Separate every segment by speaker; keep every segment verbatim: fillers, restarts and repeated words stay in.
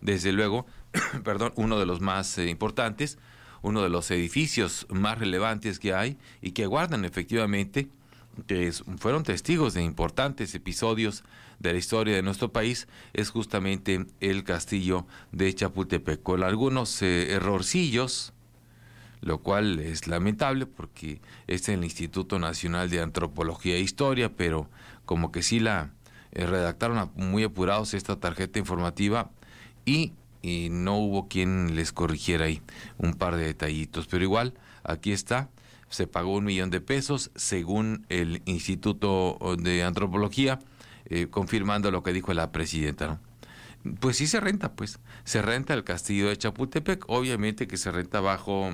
Speaker 1: desde luego, perdón, uno de los más eh, importantes, uno de los edificios más relevantes que hay y que guardan efectivamente, que es, fueron testigos de importantes episodios de la historia de nuestro país, es justamente el castillo de Chapultepec, con algunos eh, errorcillos, lo cual es lamentable porque es el Instituto Nacional de Antropología e Historia, pero como que sí la eh, redactaron a, muy apurados esta tarjeta informativa y, y no hubo quien les corrigiera ahí un par de detallitos, pero igual aquí está. Se pagó un millón de pesos, según el Instituto de Antropología, eh, confirmando lo que dijo la presidenta, ¿no? Pues sí se renta, pues. Se renta el castillo de Chapultepec, obviamente que se renta bajo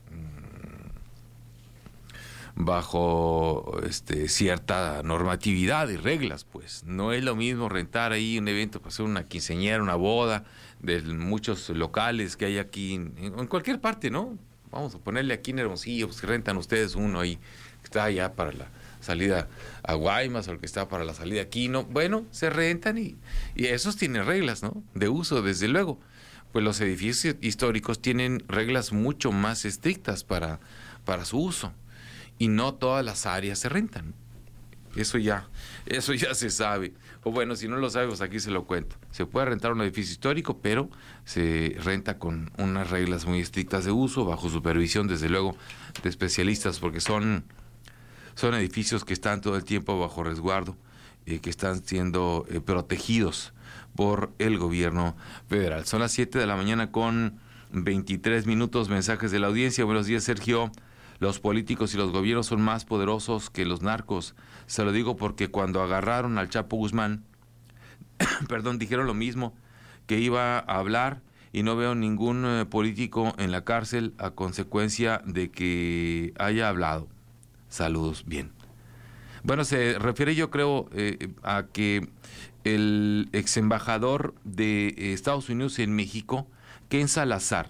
Speaker 1: bajo este cierta normatividad y reglas, pues. No es lo mismo rentar ahí un evento para hacer una quinceañera, una boda, de muchos locales que hay aquí en, en cualquier parte, ¿no? Vamos a ponerle aquí en Hermosillo, pues que rentan ustedes uno ahí, que está allá para la salida a Guaymas o el que está para la salida aquí, ¿no? Bueno, se rentan y, y esos tienen reglas, ¿no? De uso, desde luego. Pues los edificios históricos tienen reglas mucho más estrictas para, para su uso y no todas las áreas se rentan. Eso ya, eso ya se sabe. O bueno, si no lo sabes, pues aquí se lo cuento. Se puede rentar un edificio histórico, pero se renta con unas reglas muy estrictas de uso, bajo supervisión, desde luego, de especialistas, porque son, son edificios que están todo el tiempo bajo resguardo, eh, que están siendo eh, protegidos por el gobierno federal. Son las siete de la mañana con veintitrés minutos, mensajes de la audiencia. Buenos días, Sergio. Los políticos y los gobiernos son más poderosos que los narcos. Se lo digo porque cuando agarraron al Chapo Guzmán, perdón, dijeron lo mismo, que iba a hablar y no veo ningún eh, político en la cárcel a consecuencia de que haya hablado. Saludos, bien. Bueno, se refiere yo creo eh, a que el ex embajador de Estados Unidos en México, Ken Salazar,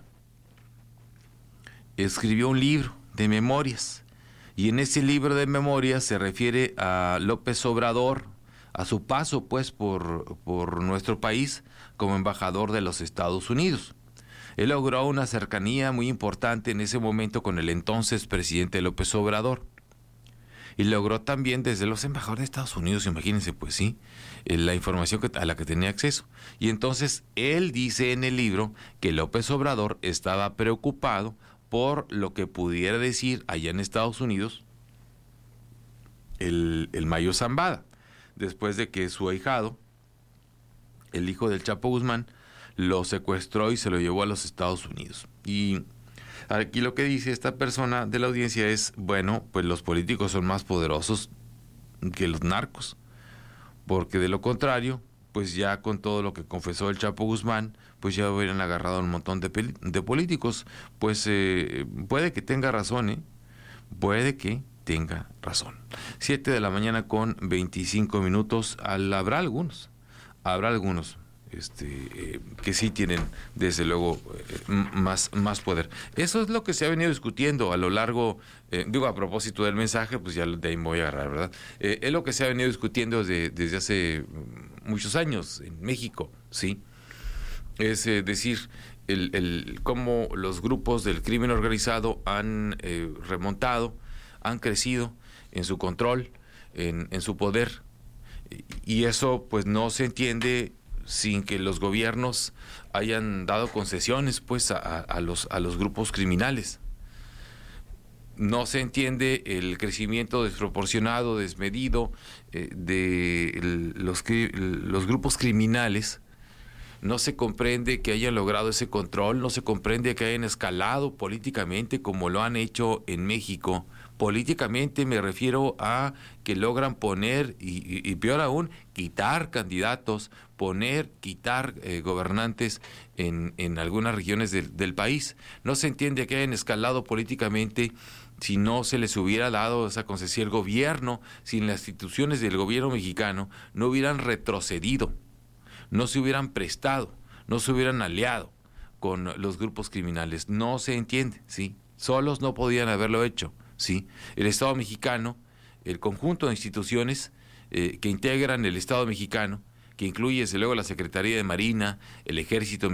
Speaker 1: escribió un libro de memorias, y en ese libro de memorias se refiere a López Obrador, a su paso pues por, por nuestro país como embajador de los Estados Unidos. Él logró una cercanía muy importante en ese momento con el entonces presidente López Obrador, y logró también desde los embajadores de Estados Unidos, imagínense pues sí, la información que, a la que tenía acceso. Y entonces él dice en el libro que López Obrador estaba preocupado por lo que pudiera decir allá en Estados Unidos el, el Mayo Zambada, después de que su ahijado, el hijo del Chapo Guzmán, lo secuestró y se lo llevó a los Estados Unidos. Y aquí lo que dice esta persona de la audiencia es, bueno, pues los políticos son más poderosos que los narcos, porque de lo contrario, pues ya con todo lo que confesó el Chapo Guzmán, pues ya hubieran agarrado a un montón de, de políticos. Pues eh, puede que tenga razón, ¿eh? Puede que tenga razón. Siete de la mañana con veinticinco minutos, al, habrá algunos, habrá algunos este, eh, que sí tienen, desde luego, eh, más, más poder. Eso es lo que se ha venido discutiendo a lo largo, eh, digo, a propósito del mensaje, pues ya de ahí me voy a agarrar, ¿verdad? Eh, es lo que se ha venido discutiendo desde, desde hace muchos años en México, ¿sí? Es eh, decir, el, el, cómo los grupos del crimen organizado han eh, remontado, han crecido en su control, en, en su poder, y eso pues no se entiende sin que los gobiernos hayan dado concesiones pues a, a, los, a los grupos criminales. No se entiende el crecimiento desproporcionado, desmedido eh, de el, los, los grupos criminales. No se comprende que hayan logrado ese control, no se comprende que hayan escalado políticamente como lo han hecho en México. Políticamente me refiero a que logran poner, y, y, y peor aún, quitar candidatos, poner, quitar eh, gobernantes en, en algunas regiones del, del país. No se entiende que hayan escalado políticamente si no se les hubiera dado esa concesión. El gobierno, sin las instituciones del gobierno mexicano, no hubieran retrocedido, no se hubieran prestado, no se hubieran aliado con los grupos criminales. No se entiende, ¿sí? Solos no podían haberlo hecho, ¿sí? El Estado mexicano, el conjunto de instituciones eh, que integran el Estado mexicano, que incluye desde luego la Secretaría de Marina, el Ejército